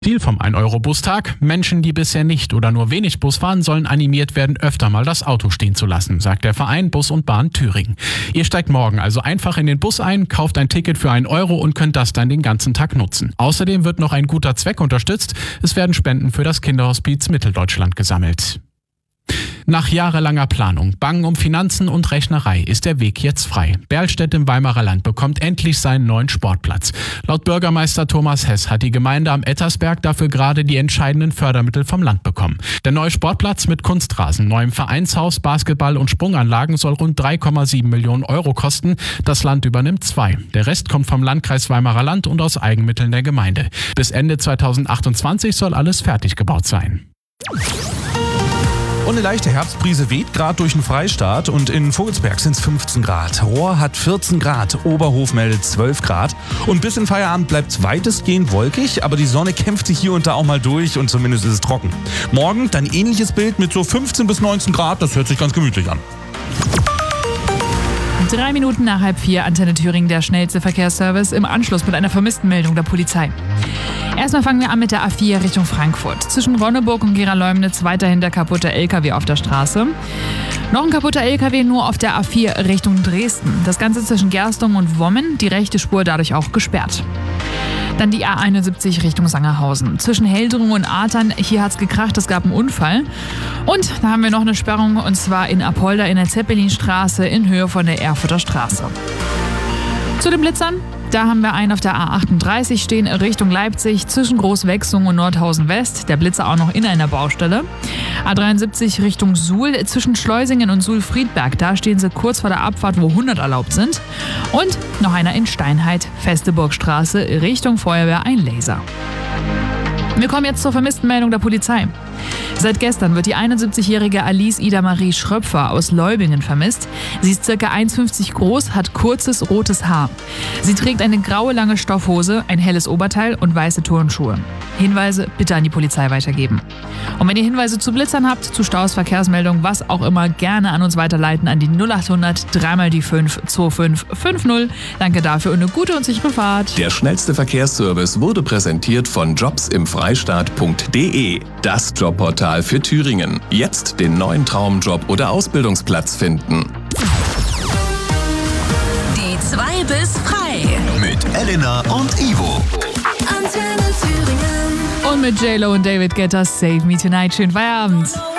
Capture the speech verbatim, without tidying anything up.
Ziel vom ein-Euro-Bustag: Menschen, die bisher nicht oder nur wenig Bus fahren, sollen animiert werden, öfter mal das Auto stehen zu lassen, sagt der Verein Bus und Bahn Thüringen. Ihr steigt morgen also einfach in den Bus ein, kauft ein Ticket für einen Euro und könnt das dann den ganzen Tag nutzen. Außerdem wird noch ein guter Zweck unterstützt. Es werden Spenden für das Kinderhospiz Mitteldeutschland gesammelt. Nach jahrelanger Planung, Bangen um Finanzen und Rechnerei ist der Weg jetzt frei. Berlstedt im Weimarer Land bekommt endlich seinen neuen Sportplatz. Laut Bürgermeister Thomas Hess hat die Gemeinde am Ettersberg dafür gerade die entscheidenden Fördermittel vom Land bekommen. Der neue Sportplatz mit Kunstrasen, neuem Vereinshaus, Basketball- und Sprunganlagen soll rund drei Komma sieben Millionen Euro kosten. Das Land übernimmt zwei. Der Rest kommt vom Landkreis Weimarer Land und aus Eigenmitteln der Gemeinde. Bis Ende zweitausendachtundzwanzig soll alles fertig gebaut sein. Und eine leichte Herbstbrise weht gerade durch den Freistaat und in Vogelsberg sind es fünfzehn Grad. Rohr hat vierzehn Grad, Oberhof meldet zwölf Grad. Und bis in Feierabend bleibt es weitestgehend wolkig, aber die Sonne kämpft sich hier und da auch mal durch und zumindest ist es trocken. Morgen dann ähnliches Bild mit so fünfzehn bis neunzehn Grad, das hört sich ganz gemütlich an. Drei Minuten nach halb vier, Antenne Thüringen, der schnellste Verkehrsservice im Anschluss mit einer Vermisstenmeldung der Polizei. Erstmal fangen wir an mit der A vier Richtung Frankfurt. Zwischen Ronneburg und Gera-Leumnitz weiterhin der kaputte L K W auf der Straße. Noch ein kaputter L K W nur auf der A vier Richtung Dresden. Das Ganze zwischen Gerstung und Wommen, die rechte Spur dadurch auch gesperrt. Dann die A einundsiebzig Richtung Sangerhausen. Zwischen Heldrung und Artern, hier hat's gekracht, es gab einen Unfall. Und da haben wir noch eine Sperrung, und zwar in Apolda in der Zeppelinstraße in Höhe von der Erfurter Straße. Zu den Blitzern, da haben wir einen auf der A achtunddreißig stehen Richtung Leipzig zwischen Großwechsung und Nordhausen West. Der Blitzer auch noch in einer Baustelle. A dreiundsiebzig Richtung Suhl zwischen Schleusingen und Suhl-Friedberg. Da stehen sie kurz vor der Abfahrt, wo hundert erlaubt sind. Und noch einer in Steinheit, Festeburgstraße Richtung Feuerwehr, ein Laser. Wir kommen jetzt zur Vermisstenmeldung der Polizei. Seit gestern wird die einundsiebzigjährige Alice Ida Marie Schröpfer aus Leubingen vermisst. Sie ist ca. eins Komma fünfzig groß, hat kurzes rotes Haar. Sie trägt eine graue lange Stoffhose, ein helles Oberteil und weiße Turnschuhe. Hinweise bitte an die Polizei weitergeben. Und wenn ihr Hinweise zu Blitzern habt, zu Staus, Verkehrsmeldungen, was auch immer, gerne an uns weiterleiten an die null achthundert drei mal die fünf zwei fünf fünf null. Danke dafür und eine gute und sichere Fahrt. Der schnellste Verkehrsservice wurde präsentiert von jobs im freistaat punkt de. Das Jobportal für Thüringen. Jetzt den neuen Traumjob oder Ausbildungsplatz finden. Die zwei bis frei. Mit Elena und Ivo. Antenne Thüringen. Und mit J-Lo und David Guetta, Save Me Tonight. Schönen Feierabend.